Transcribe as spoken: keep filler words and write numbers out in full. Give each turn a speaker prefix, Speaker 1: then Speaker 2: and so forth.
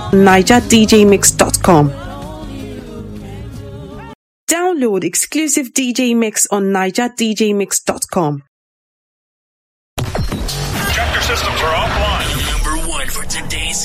Speaker 1: niger d j mix dot com. Download exclusive D J mix on niger d j mix dot com.
Speaker 2: Tractor systems are offline.
Speaker 3: Number one for today's